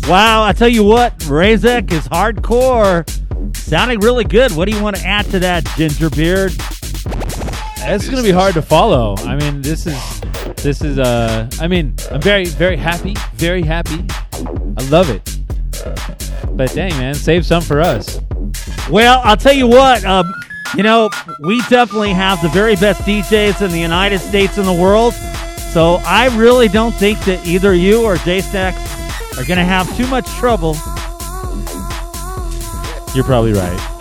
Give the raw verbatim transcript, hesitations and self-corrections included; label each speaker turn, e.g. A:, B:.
A: Wow, I tell you what, Razek is hardcore. Sounding really good. What do you want to add to that, Gingerbeard?
B: It's going to be hard to follow. I mean, this is, this is, uh, I mean, I'm very, very happy, very happy. I love it. But dang, man, save some for us.
A: Well, I'll tell you what, um, you know, we definitely have the very best D Js in the United States and the world. So I really don't think that either you or J-Stacks are going to have too much trouble.
B: You're probably right.